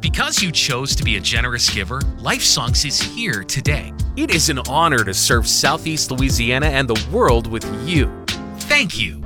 Because you chose to be a generous giver, Life Songs is here today. It is an honor to serve Southeast Louisiana and the world with you. Thank you.